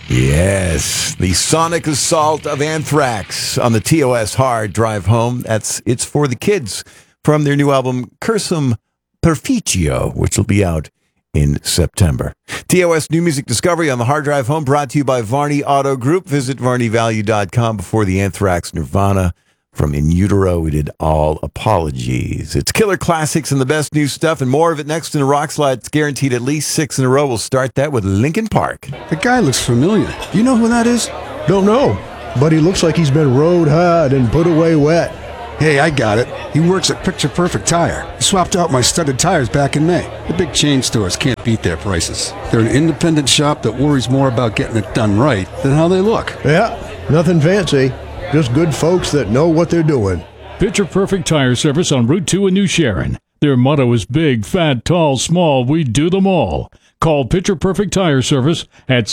Yes, the sonic assault of Anthrax on the TOS Hard Drive Home. It's for the kids from their new album, Cursum Perficio, which will be out in September. TOS New Music Discovery on the Hard Drive Home, brought to you by Varney Auto Group. Visit VarneyValue.com. Before the Anthrax Nirvana. From In Utero, we did All Apologies. It's killer classics and the best new stuff, and more of it next in a rock slide. It's guaranteed at least 6 in a row. We'll start that with Linkin Park. The guy looks familiar. You know who that is? Don't know, but he looks like he's been rode hard and put away wet. Hey, I got it. He works at Picture Perfect Tire. He swapped out my studded tires back in May. The big chain stores can't beat their prices. They're an independent shop that worries more about getting it done right than how they look. Yeah, nothing fancy. Just good folks that know what they're doing. Picture Perfect Tire Service on Route 2 in New Sharon. Their motto is big, fat, tall, small, we do them all. Call Picture Perfect Tire Service at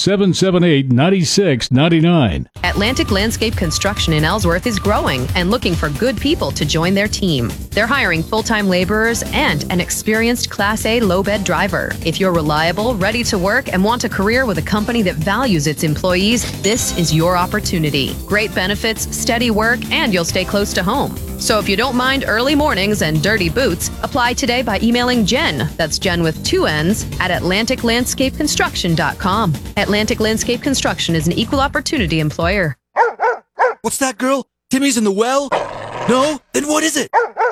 778-9699. Atlantic Landscape Construction in Ellsworth is growing and looking for good people to join their team. They're hiring full-time laborers and an experienced Class A low-bed driver. If you're reliable, ready to work, and want a career with a company that values its employees, this is your opportunity. Great benefits, steady work, and you'll stay close to home. So if you don't mind early mornings and dirty boots, apply today by emailing Jen, that's Jen with 2 N's, at AtlanticLandscapeConstruction.com. Atlantic Landscape Construction is an equal opportunity employer. What's that, girl? Timmy's in the well? No? Then what is it?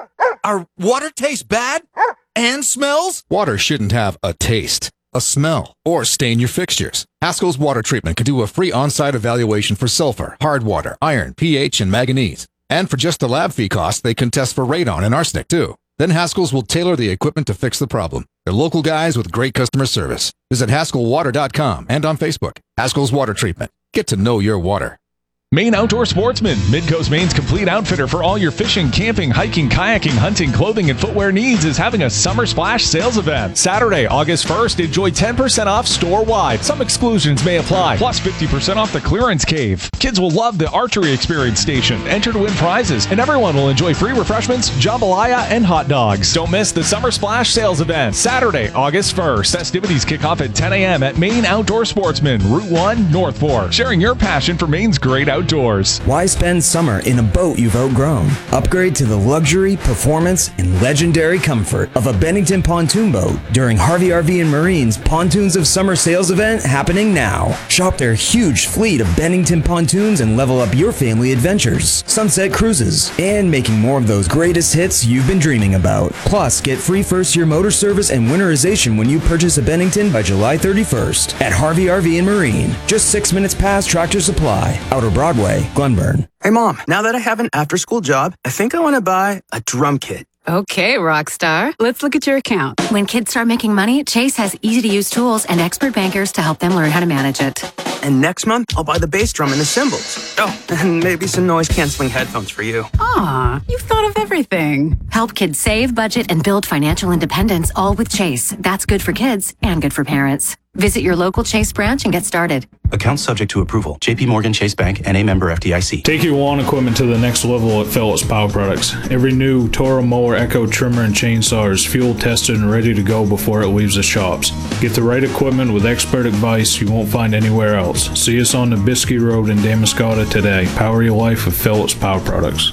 Our water tastes bad? And smells? Water shouldn't have a taste, a smell, or stain your fixtures. Haskell's Water Treatment can do a free on-site evaluation for sulfur, hard water, iron, pH, and manganese. And for just the lab fee cost, they can test for radon and arsenic, too. Then Haskell's will tailor the equipment to fix the problem. They're local guys with great customer service. Visit HaskellWater.com and on Facebook. Haskell's Water Treatment. Get to know your water. Maine Outdoor Sportsman, Midcoast Maine's complete outfitter for all your fishing, camping, hiking, kayaking, hunting, clothing, and footwear needs, is having a Summer Splash sales event. Saturday, August 1st, enjoy 10% off store-wide. Some exclusions may apply, plus 50% off the clearance cave. Kids will love the archery experience station. Enter to win prizes, and everyone will enjoy free refreshments, jambalaya, and hot dogs. Don't miss the Summer Splash sales event. Saturday, August 1st. Festivities kick off at 10 a.m. at Maine Outdoor Sportsman, Route 1, North Fork. Sharing your passion for Maine's great outdoors. Why spend summer in a boat you've outgrown? Upgrade to the luxury, performance, and legendary comfort of a Bennington pontoon boat during Harvey RV and Marine's Pontoons of Summer sales event happening now. Shop their huge fleet of Bennington pontoons and level up your family adventures, sunset cruises, and making more of those greatest hits you've been dreaming about. Plus, get free first-year motor service and winterization when you purchase a Bennington by July 31st at Harvey RV and Marine. Just 6 minutes past Tractor Supply, Outer Broadway, Glenburn. Hey, Mom, now that I have an after-school job, I think I want to buy a drum kit. Okay, Rockstar. Let's look at your account. When kids start making money, Chase has easy-to-use tools and expert bankers to help them learn how to manage it. And next month, I'll buy the bass drum and the cymbals. Oh, and maybe some noise-canceling headphones for you. Aw, you've thought of everything. Help kids save, budget, and build financial independence, all with Chase. That's good for kids and good for parents. Visit your local Chase branch and get started. Account subject to approval. JP Morgan Chase Bank and a member FDIC. Take your lawn equipment to the next level at Phillips Power Products. Every new Toro mower, Echo trimmer, and chainsaw is fuel tested and ready to go before it leaves the shops. Get the right equipment with expert advice you won't find anywhere else. See us on the Biscayne Road in Damariscotta today. Power your life with Phillips Power Products.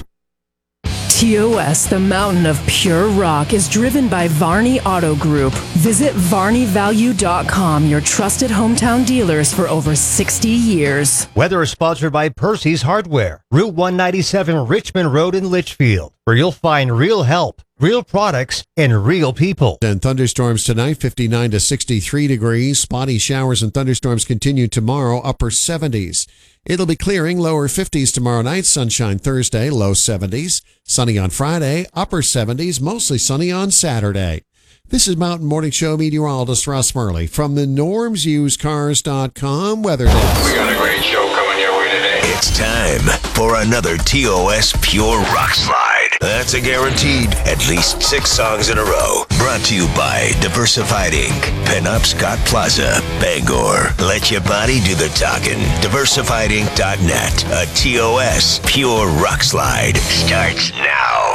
TOS, the mountain of pure rock, is driven by Varney Auto Group. Visit VarneyValue.com, your trusted hometown dealers for over 60 years. Weather is sponsored by Percy's Hardware, Route 197 Richmond Road in Litchfield, where you'll find real help, real products, and real people. And thunderstorms tonight, 59 to 63 degrees. Spotty showers and thunderstorms continue tomorrow, upper 70s. It'll be clearing, lower 50s tomorrow night. Sunshine Thursday, low 70s. Sunny on Friday, upper 70s. Mostly sunny on Saturday. This is Mountain Morning Show meteorologist Russ Murley from the normsusedcars.com weather desk. We got a great show coming your way today. It's time for another TOS Pure Rock Slide. That's a guaranteed at least 6 songs in a row. Brought to you by Diversified Inc., Pinup Scott Plaza, Bangor. Let your body do the talking. DiversifiedInc.net. A TOS Pure Rock Slide starts now.